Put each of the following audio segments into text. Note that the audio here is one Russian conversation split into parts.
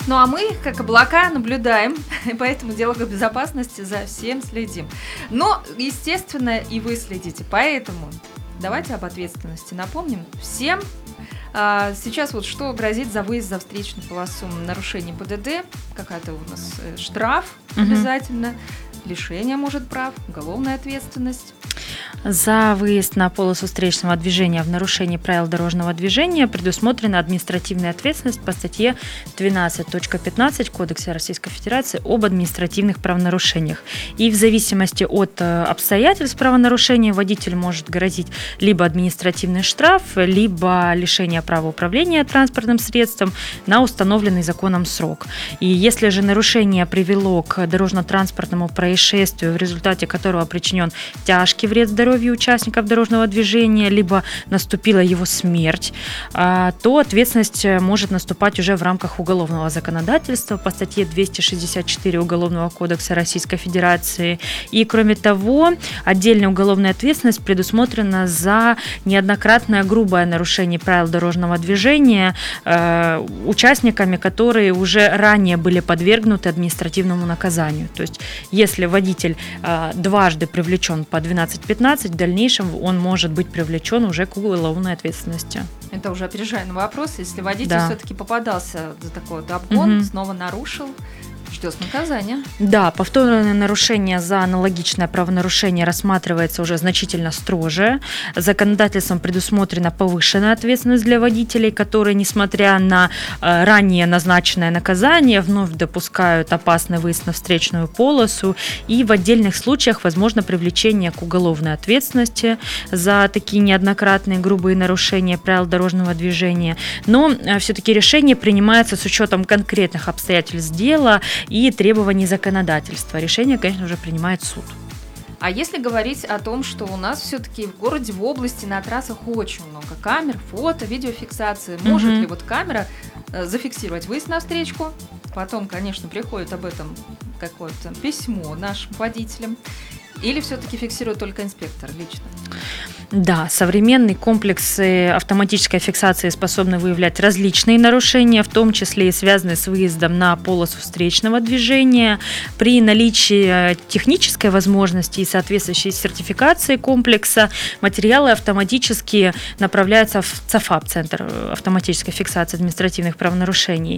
Ну а мы, как облака, наблюдаем, и поэтому дело безопасности за всем следим. Но, естественно, и вы следите, поэтому давайте об ответственности напомним всем. Сейчас вот что грозит за выезд за встречную полосу, нарушение ПДД, какая-то у нас штраф обязательно, лишение, может, прав, уголовная ответственность. За выезд на полосу встречного движения в нарушении правил дорожного движения предусмотрена административная ответственность по статье 12.15 Кодекса Российской Федерации об административных правонарушениях. И в зависимости от обстоятельств правонарушения водителю может грозить либо административный штраф, либо лишение права управления транспортным средством на установленный законом срок. И если же нарушение привело к дорожно-транспортному происшествию, в результате которого причинен тяжкий вред здоровью участников дорожного движения, либо наступила его смерть, то ответственность может наступать уже в рамках уголовного законодательства по статье 264 Уголовного кодекса Российской Федерации. И, кроме того, отдельная уголовная ответственность предусмотрена за неоднократное грубое нарушение правил дорожного движения участниками, которые уже ранее были подвергнуты административному наказанию. То есть, если водитель дважды привлечен по 12.15, в дальнейшем он может быть привлечен уже к уголовной ответственности. Это уже опережая на вопрос. Если водитель все-таки попадался за такой вот обгон, снова нарушил, ждет наказание. Да, повторное нарушение за аналогичное правонарушение рассматривается уже значительно строже. Законодательством предусмотрена повышенная ответственность для водителей, которые, несмотря на ранее назначенное наказание, вновь допускают опасный выезд на встречную полосу. И в отдельных случаях возможно привлечение к уголовной ответственности за такие неоднократные грубые нарушения правил дорожного движения. Но все-таки решение принимается с учетом конкретных обстоятельств дела и требований законодательства. Решение, конечно же, принимает суд. А если говорить о том, что у нас все-таки в городе, в области, на трассах очень много камер, фото, видеофиксации, может ли вот камера зафиксировать выезд на встречку? Потом, конечно, приходит об этом какое-то письмо нашим водителям. Или все-таки фиксирует только инспектор лично? Да, современные комплексы автоматической фиксации способны выявлять различные нарушения, в том числе и связанные с выездом на полосу встречного движения. При наличии технической возможности и соответствующей сертификации комплекса материалы автоматически направляются в ЦАФАП, Центр автоматической фиксации административных правонарушений.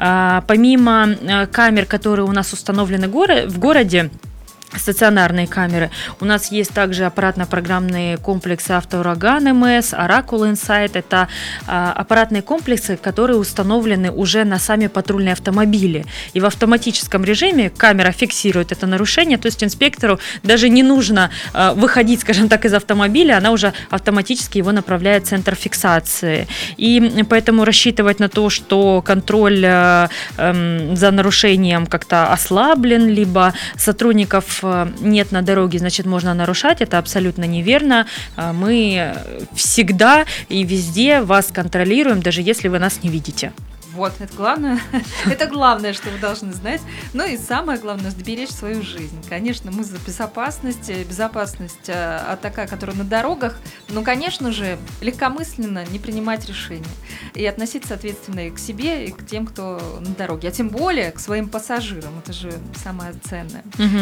Помимо камер, которые у нас установлены в городе, стационарные камеры, у нас есть также аппаратно-программные комплексы «Автоураган МС», «Оракул Инсайт». Это аппаратные комплексы, которые установлены уже на сами патрульные автомобили. И в автоматическом режиме камера фиксирует это нарушение, то есть инспектору даже не нужно выходить, скажем так, из автомобиля, она уже автоматически его направляет в центр фиксации. И поэтому рассчитывать на то, что контроль за нарушением как-то ослаблен, либо сотрудников нет на дороге, значит, можно нарушать. Это абсолютно неверно. Мы всегда и везде вас контролируем, даже если вы нас не видите. Вот, это главное. Это главное, что вы должны знать. Ну и самое главное, сберечь свою жизнь. Конечно, мы за безопасность. Безопасность такая, которая на дорогах. Но, конечно же, легкомысленно не принимать решения. И относиться ответственно и к себе, и к тем, кто на дороге. А тем более к своим пассажирам. Это же самое ценное.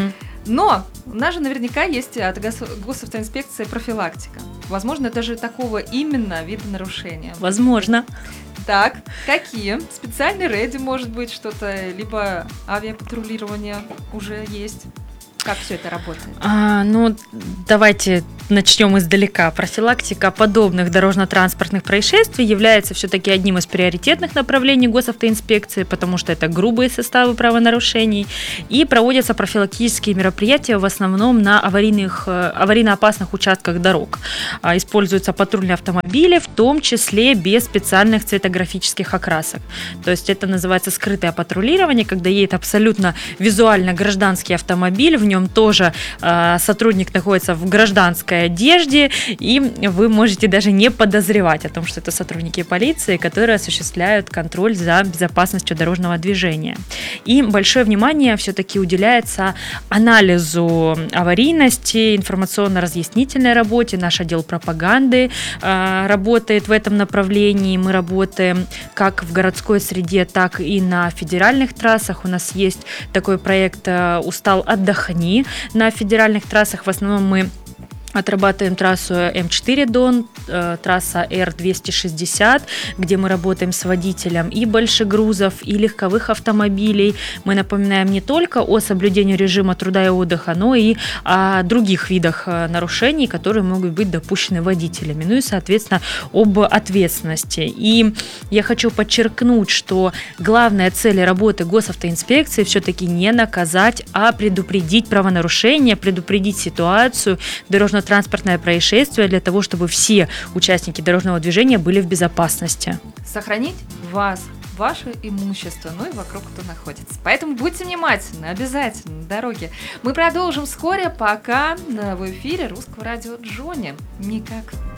Но у нас же наверняка есть от госавтоинспекции профилактика. Возможно, это же такого именно вида нарушения. Возможно. Так, какие? Специальный рейды, может быть, что-то, либо авиапатрулирование уже есть? Как все это работает? Давайте начнем издалека. Профилактика подобных дорожно-транспортных происшествий является все-таки одним из приоритетных направлений госавтоинспекции, потому что это грубые составы правонарушений, и проводятся профилактические мероприятия в основном на аварийно-опасных участках дорог. Используются патрульные автомобили, в том числе без специальных цветографических окрасок. То есть это называется скрытое патрулирование, когда едет абсолютно визуально гражданский автомобиль, в нем нем тоже сотрудник находится в гражданской одежде, и вы можете даже не подозревать о том, что это сотрудники полиции, которые осуществляют контроль за безопасностью дорожного движения. И большое внимание все-таки уделяется анализу аварийности, информационно-разъяснительной работе. Наш отдел пропаганды работает в этом направлении. Мы работаем как в городской среде, так и на федеральных трассах. У нас есть такой проект «Устал, отдохни». На федеральных трассах в основном мы отрабатываем трассу М4 Дон, трасса Р-260, где мы работаем с водителем и большегрузов, и легковых автомобилей. Мы напоминаем не только о соблюдении режима труда и отдыха, но и о других видах нарушений, которые могут быть допущены водителями. Ну и, соответственно, об ответственности. И я хочу подчеркнуть, что главная цель работы госавтоинспекции все-таки не наказать, а предупредить правонарушение, предупредить ситуацию, дорожно-транспортное происшествие для того, чтобы все участники дорожного движения были в безопасности. Сохранить вас, ваше имущество, ну и вокруг кто находится. Поэтому будьте внимательны, обязательно на дороге. Мы продолжим вскоре, пока в эфире Русского радио Джонни. Никак.